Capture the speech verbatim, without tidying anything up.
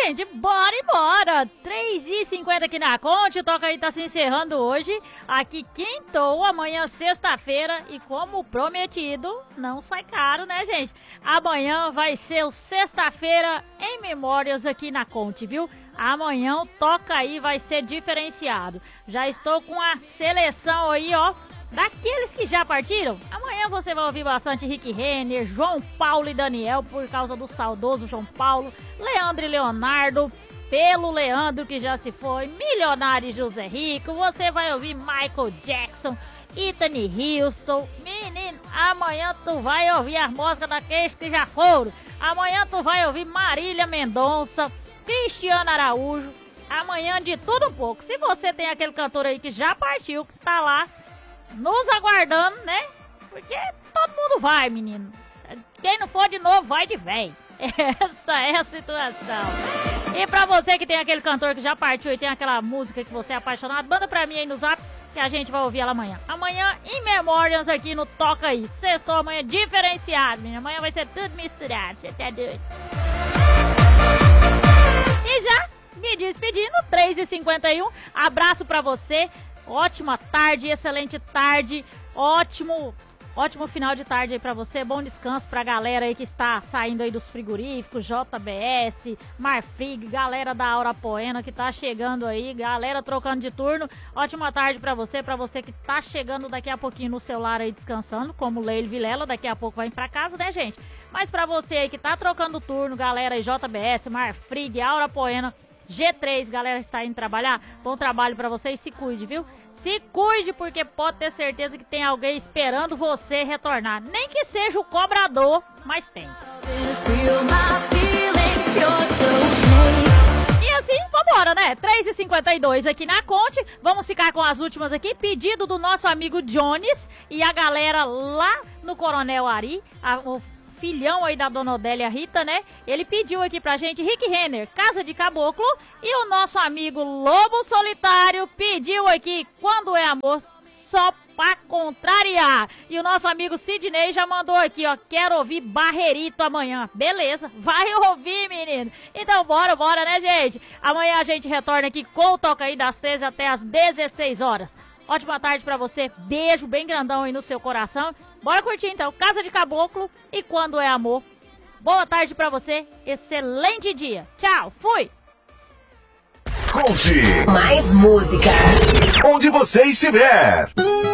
gente, bora embora. três e cinquenta aqui na Conte, o Toca Aí tá se encerrando hoje. Aqui quintou, amanhã sexta-feira. E como prometido, não sai caro, né, gente? Amanhã vai ser o sexta-feira em memórias aqui na Conte, viu? Amanhã o Toca Aí vai ser diferenciado. Já estou com a seleção aí, ó, daqueles que já partiram. Amanhã você vai ouvir bastante Rick Renner, João Paulo e Daniel, por causa do saudoso João Paulo, Leandro e Leonardo, pelo Leandro que já se foi, Milionário e José Rico. Você vai ouvir Michael Jackson, Whitney Houston. Menino, amanhã tu vai ouvir as músicas daqueles que já foram. Amanhã tu vai ouvir Marília Mendonça, Cristiano Araújo. Amanhã de tudo um pouco. Se você tem aquele cantor aí que já partiu, que tá lá nos aguardando, né? Porque todo mundo vai, menino. Quem não for de novo, vai de véi. Essa é a situação. E pra você que tem aquele cantor que já partiu e tem aquela música que você é apaixonado, manda pra mim aí no zap que a gente vai ouvir ela amanhã. Amanhã, em Memórias aqui no Toca Aí. Sextou amanhã diferenciado, menina. Amanhã vai ser tudo misturado, você tá doido? E já me despedindo, três e cinquenta e um. Abraço pra você. Ótima tarde, excelente tarde. Ótimo, ótimo final de tarde aí pra você. Bom descanso pra galera aí que está saindo aí dos frigoríficos, J B S, Marfrig, galera da Aura Poena que tá chegando aí, galera trocando de turno. Ótima tarde pra você, pra você que tá chegando daqui a pouquinho no celular aí descansando, como Leile Vilela, daqui a pouco vai pra casa, né, gente? Mas pra você aí que tá trocando turno, galera aí, J B S, Marfrig, Aura Poena, G três, galera está indo trabalhar. Bom trabalho pra vocês, se cuide, viu? Se cuide, porque pode ter certeza que tem alguém esperando você retornar. Nem que seja o cobrador, mas tem. E assim, vambora, né? três e cinquenta e dois aqui na Conte. Vamos ficar com as últimas aqui. Pedido do nosso amigo Jones e a galera lá no Coronel Ari, a, o filhão aí da Dona Odélia Rita, né? Ele pediu aqui pra gente Rick Renner, Casa de Caboclo, e o nosso amigo Lobo Solitário pediu aqui Quando é Amor, só pra contrariar. E o nosso amigo Sidney já mandou aqui, ó, quero ouvir Barrerito amanhã. Beleza, vai ouvir, menino. Então bora, bora, né, gente? Amanhã a gente retorna aqui com o Toca Aí das treze até as dezesseis horas. Ótima tarde pra você, beijo bem grandão aí no seu coração. Bora curtir então, Casa de Caboclo e Quando é Amor. Boa tarde pra você, excelente dia. Tchau, fui! Conte mais música onde você estiver.